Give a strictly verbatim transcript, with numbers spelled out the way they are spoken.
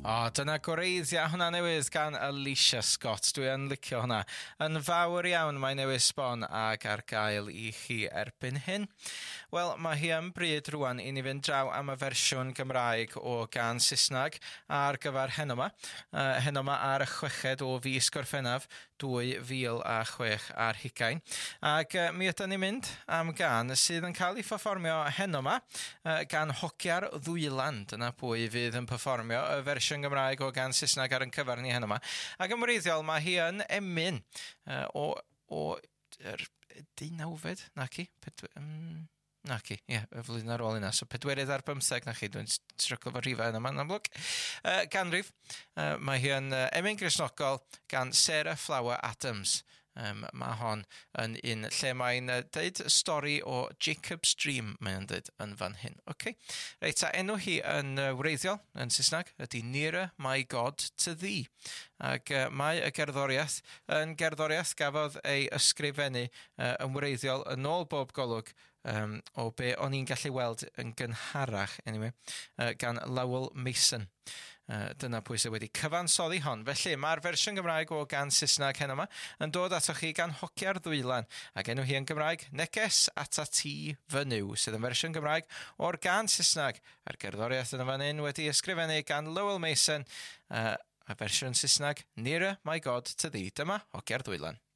O, dyna goreiddiau hwnna newydd gan Alicia Scott. Dwi yn licio hwnna. Yn fawr iawn mae newydd sbon ag ar gael i chi erbyn hyn. Wel, mae hi yn bryd rwan i ni fynd draw am y fersiwn Gymraeg o gan Saesneg ar gyfer heno yma. Uh, heno yma ar y chweched o fis Gorffennaf dwy fil a chwech ar hugain. Ac uh, mi ydyn ni'n mynd am gan sydd yn cael ei pherfformio heno yma uh, gan Hogia'r Ddwylan. Dyna pwy fydd yn pherfformio y fersiwn Gymraeg o gan Saesneg ar yn cyfar ni heno yma. Ac yn wreiddiol mae hi yn emyn uh, o, o er, deunawfed, naci? Pedw... Um, naci, ie, yeah, y flwyddyn ar ôl yna. So pedwerydd ar bymtheg, naci, dwi'n stryglo fo rhifau yna ma'n amlwg. Uh, ganrif, uh, mae hi yn uh, emyn Gristnogol gan Sarah Flower Adams. Um, mae hon yn un lle mae'n uh, deud stori o Jacob's Dream, mae'n deud yn fan hyn. Okay. Reit, a enw hi yn uh, wreiddiol, yn Saesneg, ydy Nearer My God to Thee. Ac uh, mae y gerddoriaeth yn gerddoriaeth gafodd ei ysgrifennu uh, yn wreiddiol yn ôl bob golwg um, o be o'n i'n gallu weld yn gynharach, anyway, uh, gan Lowell Mason. Uh, dyna pwy sydd wedi cyfansoddi hon. Felly mae'r fersiwn Gymraeg o gan Saesneg heno yma yn dod atoch chi gan Hogia'r Ddwylan ac enw hi yn Gymraeg Neges Ata Ti Fy Nyw sydd yn fersiwn Gymraeg o'r gan Saesneg a'r gerddoriaeth yn y fan hyn wedi ysgrifennu gan Lowell Mason uh, a fersiwn Saesneg Nearer My God to Thee. Dyma Hogia'r Ddwylan.